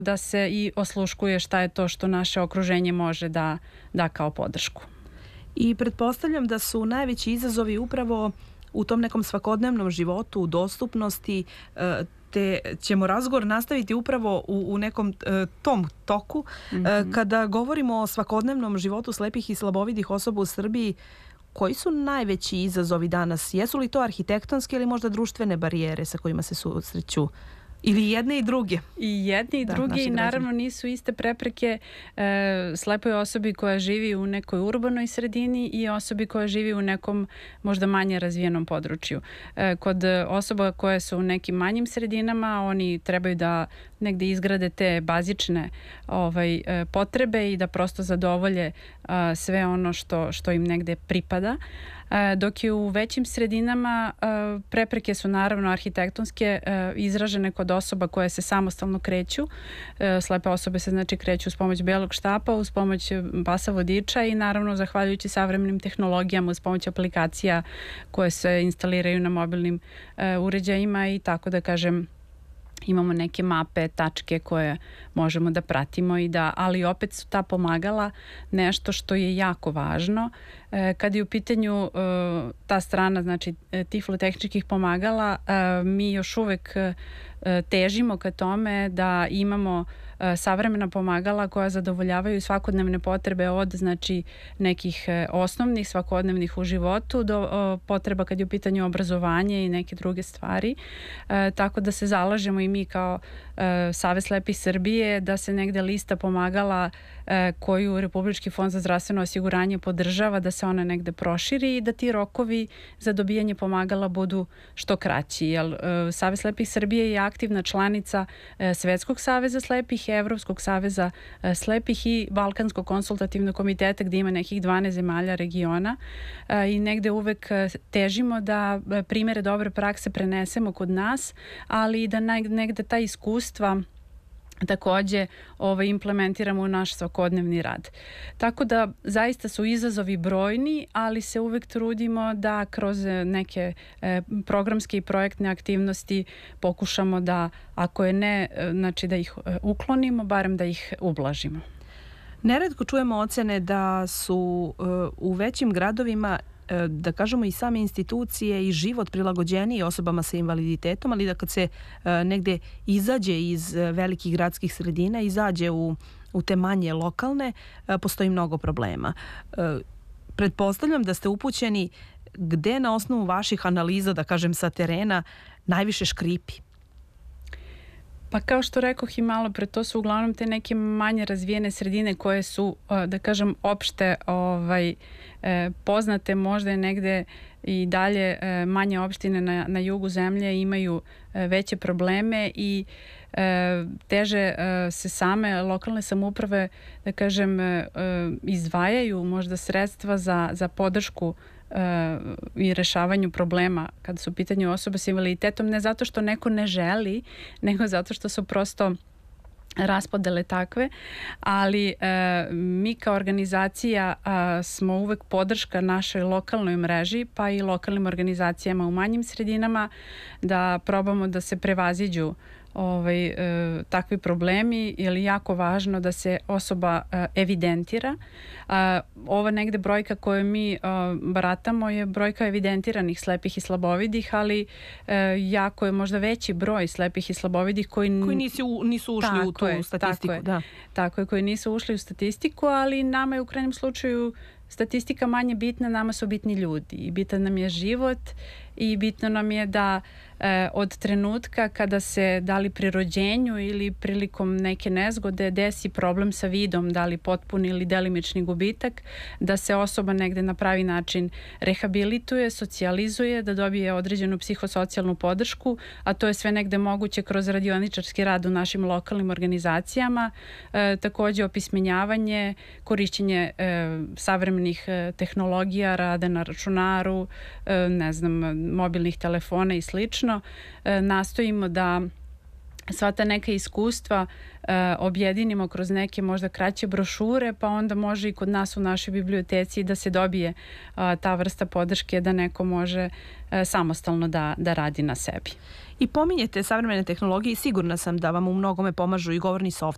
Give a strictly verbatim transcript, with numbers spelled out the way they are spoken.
da se i osluškuje šta je to što naše okruženje može da da kao podršku. I pretpostavljam da su najveći izazovi upravo u tom nekom svakodnevnom životu, u dostupnosti, te ćemo razgovor nastaviti upravo u, u nekom e, tom toku. Mm-hmm. E, kada govorimo o svakodnevnom životu slepih i slabovidih osoba u Srbiji, koji su najveći izazovi danas? Jesu li to arhitektonske ili možda društvene barijere sa kojima se susreću? Ili jedne i druge? I jedne i da, druge i naravno nisu iste prepreke e, slepoj osobi koja živi u nekoj urbanoj sredini i osobi koja živi u nekom možda manje razvijenom području. E, kod osoba koje su u nekim manjim sredinama, oni trebaju da negde izgrade te bazične ovaj, e, potrebe i da prosto zadovolje a, sve ono što, što im negde pripada. Dok je u većim sredinama prepreke su naravno arhitektonske, izražene kod osoba koje se samostalno kreću. Slepe osobe se znači kreću uz pomoć belog štapa, uz pomoć pasa vodiča i naravno zahvaljujući savremenim tehnologijama uz pomoć aplikacija koje se instaliraju na mobilnim uređajima i tako da kažem imamo neke mape, tačke koje možemo da pratimo i da, ali opet su ta pomagala nešto što je jako važno. E, kad je u pitanju e, ta strana, znači tiflotehničkih pomagala, e, mi još uvek e, težimo ka tome da imamo e, savremena pomagala koja zadovoljavaju svakodnevne potrebe od znači nekih e, osnovnih svakodnevnih u životu do e, potreba kad je u pitanju obrazovanje i neke druge stvari. E, tako da se zalažemo i mi kao e, Savez slepih Srbije da se negde lista pomagala e, koju Republički fond za zdravstveno osiguranje podržava, da se ona negde proširi i da ti rokovi za dobijanje pomagala budu što kraći. Jer e, Savez slepih Srbije je aktivna članica e, Svetskog saveza slepih, Evropskog saveza e, slepih i Balkanskog konsultativnog komiteta gdje ima nekih dvanaest zemalja regiona e, i negde uvek težimo da primere dobre prakse prenesemo kod nas, ali i da negde ta iskustva takođe ovaj, implementiramo u naš svakodnevni rad. Tako da zaista su izazovi brojni, ali se uvek trudimo da kroz neke e, programske i projektne aktivnosti pokušamo da, ako je ne, znači da ih uklonimo, barem da ih ublažimo. Neretko čujemo ocene da su e, u većim gradovima da kažemo i same institucije i život prilagođeniji osobama sa invaliditetom, ali da kad se e, negde izađe iz velikih gradskih sredina, izađe u, u te manje lokalne, e, postoji mnogo problema. E, pretpostavljam da ste upućeni gde na osnovu vaših analiza, da kažem sa terena, najviše škripi. Pa kao što rekoh i malo pre, to su uglavnom te neke manje razvijene sredine koje su, da kažem, opšte ovaj, poznate, možda je negde i dalje manje opštine na, na jugu zemlje imaju veće probleme i teže se same lokalne samouprave, da kažem, izdvajaju možda sredstva za, za podršku i rešavanju problema kada su u pitanju osobe s invaliditetom, ne zato što neko ne želi, nego zato što su prosto raspodele takve, ali e, mi kao organizacija a, smo uvek podrška našoj lokalnoj mreži, pa i lokalnim organizacijama u manjim sredinama, da probamo da se prevaziđu ovaj, e, takvi problemi, jer je jako važno da se osoba e, evidentira. A, ova negde brojka koju mi a, baratamo je brojka evidentiranih slepih i slabovidih, ali e, jako je možda veći broj slepih i slabovidih koji, koji nisu, nisu ušli tako u tu je, statistiku. Tako je, da. tako je, koji nisu ušli u statistiku, ali nama je u krajnjem slučaju statistika manje bitna, nama su bitni ljudi i bitan nam je život i bitno nam je da e, od trenutka kada se da li pri rođenju ili prilikom neke nezgode desi problem sa vidom, da li potpuni ili delimični gubitak, da se osoba negde na pravi način rehabilituje, socijalizuje, da dobije određenu psihosocijalnu podršku, a to je sve negde moguće kroz radioničarski rad u našim lokalnim organizacijama, e, takođe opismenjavanje, korišćenje e, savremenih e, tehnologija, rada na računaru, e, ne znam, mobilnih telefona i slično. E, nastojimo da sva ta neka iskustva e, objedinimo kroz neke možda kraće brošure, pa onda može i kod nas u našoj biblioteci da se dobije a, ta vrsta podrške da neko može e, samostalno da, da radi na sebi. I pominjete savremene tehnologije i sigurna sam da vam u mnogome pomažu i govorni softver.